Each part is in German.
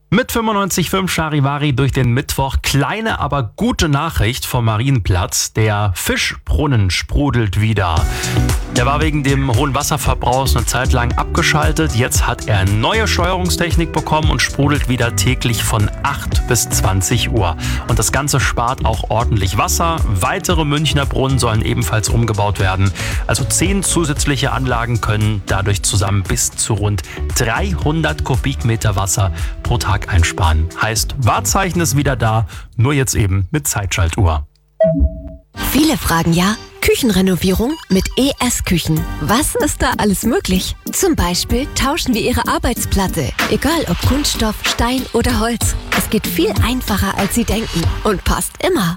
Mit 95,5 Charivari durch den Mittwoch. Kleine, aber gute Nachricht vom Marienplatz. Der Fischbrunnen sprudelt wieder. Der war wegen dem hohen Wasserverbrauchs eine Zeit lang abgeschaltet. Jetzt hat er neue Steuerungstechnik bekommen und sprudelt wieder täglich von 8 bis 20 Uhr. Und das Ganze spart auch ordentlich Wasser. Weitere Münchner Brunnen sollen ebenfalls umgebaut werden. Also 10 zusätzliche Anlagen können dadurch zusammen bis zu rund 300 Kubikmeter Wasser pro Tag einsparen. Heißt, Wahrzeichen ist wieder da, nur jetzt eben mit Zeitschaltuhr. Viele fragen ja, Küchenrenovierung mit ES Küchen. Was ist da alles möglich? Zum Beispiel tauschen wir Ihre Arbeitsplatte. Egal ob Kunststoff, Stein oder Holz. Es geht viel einfacher, als Sie denken und passt immer.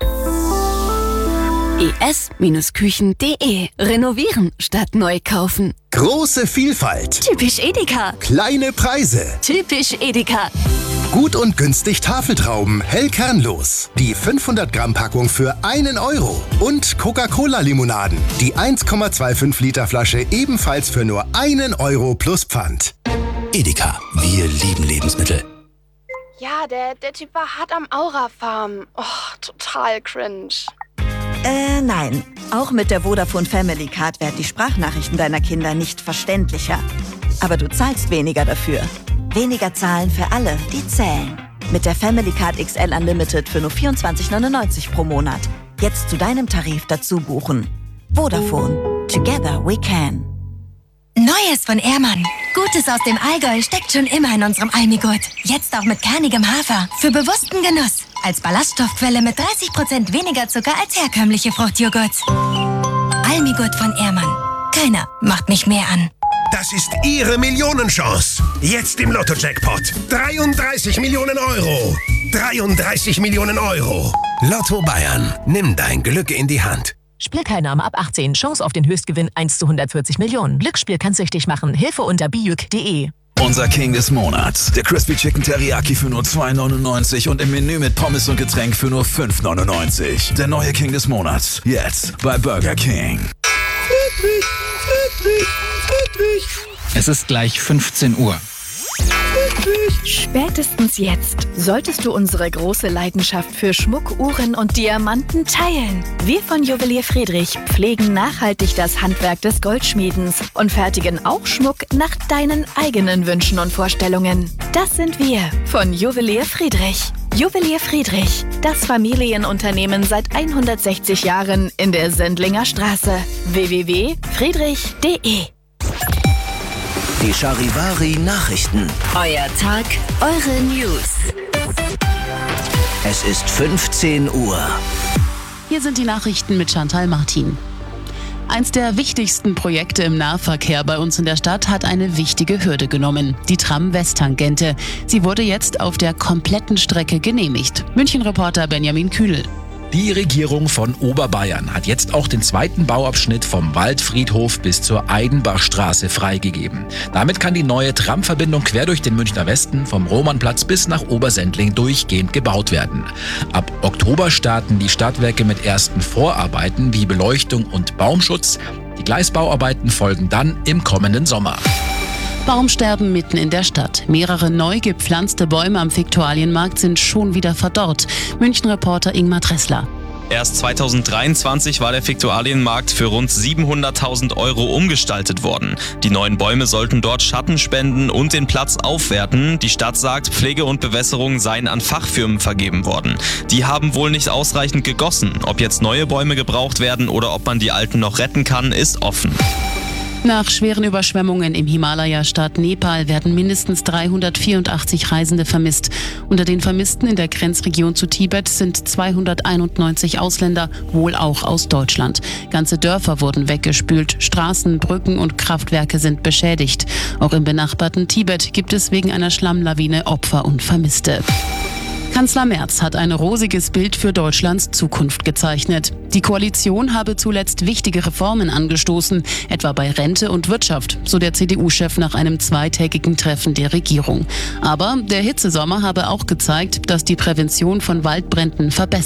es-küchen.de. Renovieren statt neu kaufen. Große Vielfalt. Typisch Edeka. Kleine Preise. Typisch Edeka. Gut und günstig Tafeltrauben, hell kernlos. Die 500 Gramm Packung für 1 Euro. Und Coca-Cola-Limonaden. Die 1,25 Liter Flasche ebenfalls für nur 1 Euro plus Pfand. Edeka, wir lieben Lebensmittel. Ja, der Typ war hart am Aura-Farm. Oh, total cringe. Nein. Auch mit der Vodafone Family Card werden die Sprachnachrichten deiner Kinder nicht verständlicher. Aber du zahlst weniger dafür. Weniger zahlen für alle, die zählen. Mit der Family Card XL Unlimited für nur 24,99 pro Monat. Jetzt zu deinem Tarif dazu buchen. Vodafone. Together we can. Neues von Ehrmann. Gutes aus dem Allgäu steckt schon immer in unserem Almigurt. Jetzt auch mit kernigem Hafer. Für bewussten Genuss. Als Ballaststoffquelle mit 30% weniger Zucker als herkömmliche Fruchtjoghurts. Almigurt von Ehrmann. Keiner macht mich mehr an. Das ist Ihre Millionenchance. Jetzt im Lotto-Jackpot. 33 Millionen Euro. 33 Millionen Euro. Lotto Bayern. Nimm dein Glück in die Hand. Spielteilnahme ab 18. Chance auf den Höchstgewinn 1 zu 140 Millionen. Glücksspiel kann süchtig machen. Hilfe unter bijuk.de. Unser King des Monats. Der Crispy Chicken Teriyaki für nur 2,99 und im Menü mit Pommes und Getränk für nur 5,99. Der neue King des Monats. Jetzt bei Burger King. Es ist gleich 15 Uhr. Spätestens jetzt solltest du unsere große Leidenschaft für Schmuck, Uhren und Diamanten teilen. Wir von Juwelier Friedrich pflegen nachhaltig das Handwerk des Goldschmiedens und fertigen auch Schmuck nach deinen eigenen Wünschen und Vorstellungen. Das sind wir von Juwelier Friedrich. Juwelier Friedrich, das Familienunternehmen seit 160 Jahren in der Sendlinger Straße. www.friedrich.de. Die Charivari Nachrichten. Euer Tag, eure News. Es ist 15 Uhr. Hier sind die Nachrichten mit Chantal Martin. Eins der wichtigsten Projekte im Nahverkehr bei uns in der Stadt hat eine wichtige Hürde genommen. Die Tram-Westtangente. Sie wurde jetzt auf der kompletten Strecke genehmigt. München-Reporter Benjamin Kühl. Die Regierung von Oberbayern hat jetzt auch den zweiten Bauabschnitt vom Waldfriedhof bis zur Aidenbachstraße freigegeben. Damit kann die neue Tramverbindung quer durch den Münchner Westen vom Romannplatz bis nach Obersendling durchgehend gebaut werden. Ab Oktober starten die Stadtwerke mit ersten Vorarbeiten wie Beleuchtung und Baumschutz. Die Gleisbauarbeiten folgen dann im kommenden Sommer. Baumsterben mitten in der Stadt. Mehrere neu gepflanzte Bäume am Viktualienmarkt sind schon wieder verdorrt. München-Reporter Ingmar Dressler. Erst 2023 war der Viktualienmarkt für rund 700.000 Euro umgestaltet worden. Die neuen Bäume sollten dort Schatten spenden und den Platz aufwerten. Die Stadt sagt, Pflege und Bewässerung seien an Fachfirmen vergeben worden. Die haben wohl nicht ausreichend gegossen. Ob jetzt neue Bäume gebraucht werden oder ob man die alten noch retten kann, ist offen. Nach schweren Überschwemmungen im Himalaya-Staat Nepal werden mindestens 384 Reisende vermisst. Unter den Vermissten in der Grenzregion zu Tibet sind 291 Ausländer, wohl auch aus Deutschland. Ganze Dörfer wurden weggespült, Straßen, Brücken und Kraftwerke sind beschädigt. Auch im benachbarten Tibet gibt es wegen einer Schlammlawine Opfer und Vermisste. Kanzler Merz hat ein rosiges Bild für Deutschlands Zukunft gezeichnet. Die Koalition habe zuletzt wichtige Reformen angestoßen, etwa bei Rente und Wirtschaft, so der CDU-Chef nach einem zweitägigen Treffen der Regierung. Aber der Hitzesommer habe auch gezeigt, dass die Prävention von Waldbränden verbessert